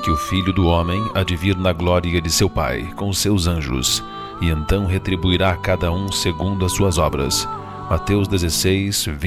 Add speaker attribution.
Speaker 1: que o Filho do Homem há de vir na glória de seu Pai, com seus anjos, e então retribuirá a cada um segundo as suas obras. Mateus 16, 20.